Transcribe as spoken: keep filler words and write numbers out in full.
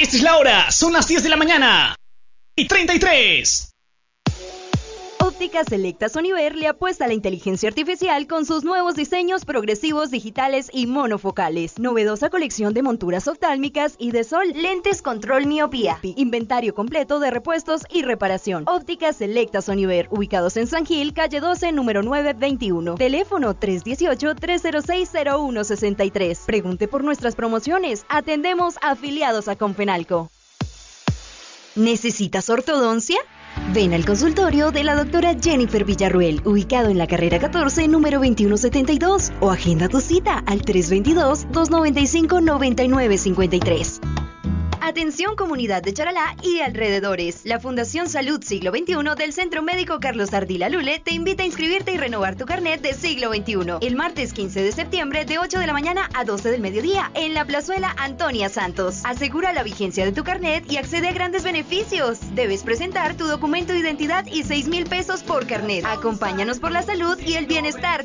Esta es la hora, son las diez de la mañana y treinta y tres. Óptica Selecta Soniver le apuesta a la inteligencia artificial con sus nuevos diseños progresivos digitales y monofocales. Novedosa colección de monturas oftálmicas y de sol, lentes control miopía, inventario completo de repuestos y reparación. Óptica Selecta Soniver, ubicados en San Gil, calle doce, número nueve veintiuno. Teléfono tres uno ocho, tres cero seis, cero uno seis tres. Pregunte por nuestras promociones. Atendemos afiliados a Confenalco. ¿Necesitas ortodoncia? Ven al consultorio de la doctora Jennifer Villarruel, ubicado en la carrera catorce, número veintiuno setenta y dos, o agenda tu cita al tres dos dos, dos nueve cinco, nueve nueve cinco tres. Atención comunidad de Charalá y alrededores. La Fundación Salud Siglo veintiuno del Centro Médico Carlos Ardila Lule te invita a inscribirte y renovar tu carnet de Siglo veintiuno el martes quince de septiembre de ocho de la mañana a doce del mediodía en la plazuela Antonia Santos. Asegura la vigencia de tu carnet y accede a grandes beneficios. Debes presentar tu documento de identidad y seis mil pesos por carnet. Acompáñanos por la salud y el bienestar